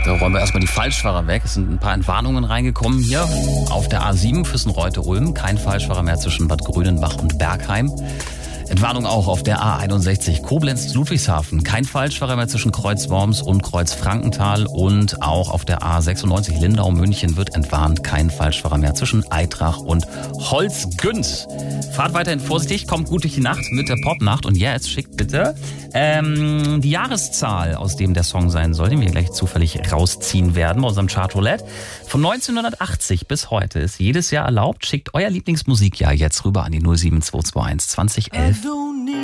Da räumen wir erstmal die Falschfahrer weg. Es sind ein paar Entwarnungen reingekommen hier auf der A7 Füssen-Reute-Ulm. Kein Falschfahrer mehr zwischen Bad Grönenbach und Bergheim. Entwarnung auch auf der A61 Koblenz-Ludwigshafen. Kein Falschfahrer mehr zwischen Kreuz-Worms und Kreuz-Frankenthal. Und auch auf der A96 Lindau-München wird entwarnt. Kein Falschfahrer mehr zwischen Eitrach und Holzgünd. Fahrt weiterhin vorsichtig, kommt gut durch die Nacht mit der Popnacht. Und jetzt schickt bitte die Jahreszahl, aus dem der Song sein soll, den wir gleich zufällig rausziehen werden bei unserem Chartroulette. Von 1980 bis heute ist jedes Jahr erlaubt. Schickt euer Lieblingsmusikjahr jetzt rüber an die 07221 2011